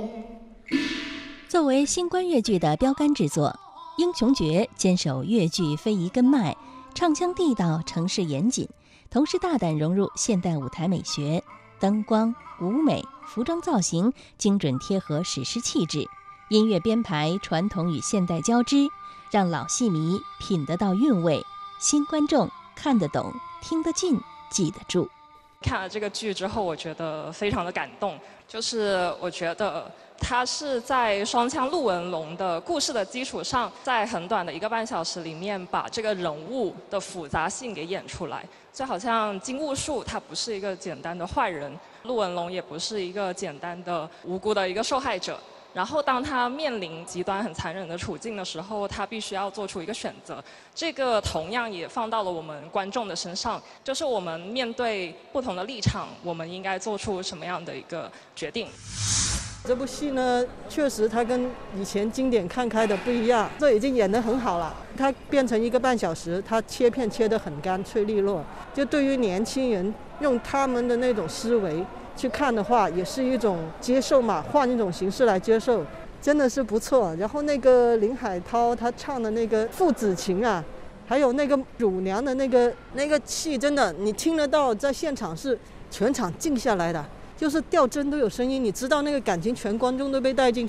作为新冠越剧的标杆制作，《英雄诀》坚守越剧非遗根脉，唱腔地道，程式严谨，同时大胆融入现代舞台美学，灯光、舞美、服装造型精准贴合史诗气质，音乐编排传统与现代交织，让老戏迷品得到韵味，新观众看得懂、听得进、记得住。 看了这个剧之后，我觉得非常的感动，就是我觉得它是在双腔陆文龙的故事的基础上，在很短的1个半小时里面，把这个人物的复杂性给演出来。就好像金兀术，他不是一个简单的坏人，陆文龙也不是一个简单的无辜的一个受害者。然后当他面临极端很残忍的处境的时候，他必须要做出一个选择。这个同样也放到了我们观众的身上，就是我们面对不同的立场，我们应该做出什么样的一个决定。 这部戏呢，确实它跟以前经典看开的不一样，这已经演得很好了。它变成1个半小时，它切片切得很干脆利落，就对于年轻人用他们的那种思维去看的话，也是一种接受嘛，换一种形式来接受，真的是不错。然后那个林海涛他唱的那个父子情啊，还有那个乳娘的那个气，真的你听得到，在现场是全场静下来的，就是掉帧都有声音，你知道那个感情全观众都被带进去。